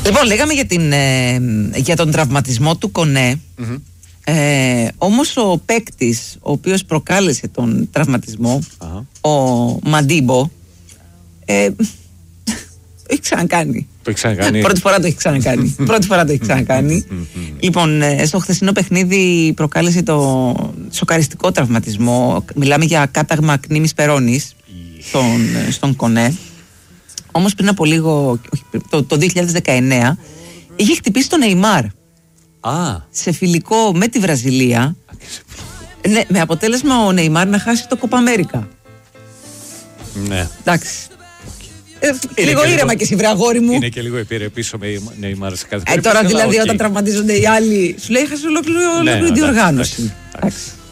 Λοιπόν, λέγαμε για τον τραυματισμό του Κονέ. Όμως ο παίκτης ο οποίος προκάλεσε τον τραυματισμό, ο Μαντίμπο, το έχει ξανακάνει. Πρώτη φορά το έχει ξανακάνει. Λοιπόν, στο χθεσινό παιχνίδι προκάλεσε το σοκαριστικό τραυματισμό. Μιλάμε για κάταγμα ακνήμης περώνης στον Κονέ. Όμως πριν από λίγο, το 2019, είχε χτυπήσει τον Νεϊμάρ σε φιλικό με τη Βραζιλία. Ναι, με αποτέλεσμα ο Νεϊμάρ να χάσει το Κόπα Αμέρικα. Ναι. Εντάξει. Λίγο ήρεμα και εσύ, βρε αγόρι μου. Είναι και λίγο επιρρεπής ο Νεϊμάρ σε κάθε περίπτωση. Τώρα δηλαδή όταν τραυματίζονται οι άλλοι, σου λέει έχασε ολόκληρη διοργάνωση.